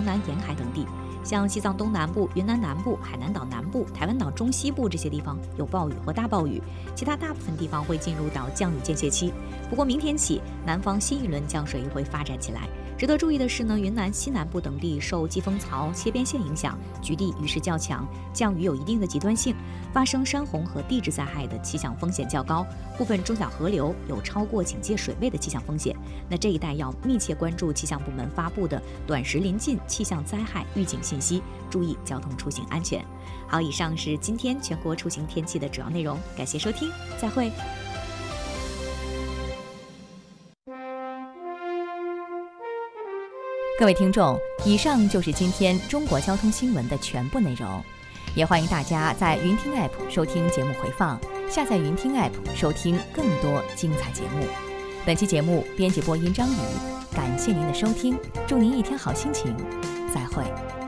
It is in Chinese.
东南沿海等地。像西藏东南部、云南南部、海南岛南部、台湾岛中西部这些地方有暴雨或大暴雨，其他大部分地方会进入到降雨间歇期。不过明天起，南方新一轮降水会发展起来。值得注意的是呢，云南西南部等地受季风槽、切边线影响，局地雨势较强，降雨有一定的极端性，发生山洪和地质灾害的气象风险较高，部分中小河流有超过警戒水位的气象风险。那这一带要密切关注气象部门发布的短时临近气象灾害预警信息，注意交通出行安全。好，以上是今天全国出行天气的主要内容，感谢收听，再会。 各位听众，以上就是今天中国交通新闻的全部内容，也欢迎大家在云听 App 收听节目回放，下载云听 App 收听更多精彩节目。本期节目编辑播音张宇，感谢您的收听，祝您一天好心情，再会。